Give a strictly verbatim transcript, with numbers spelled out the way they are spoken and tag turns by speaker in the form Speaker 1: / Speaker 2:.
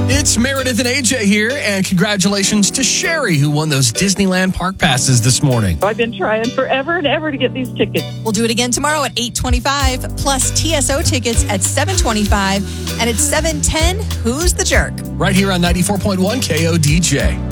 Speaker 1: It's Meredith and A J here, and congratulations to Sherry, who won those Disneyland Park passes this morning.
Speaker 2: I've been trying forever and ever to get these tickets.
Speaker 3: We'll do it again tomorrow at eight twenty-five, plus T S O tickets at seven twenty-five, and at seven ten, Who's the Jerk?
Speaker 1: Right here on ninety-four point one K O D J.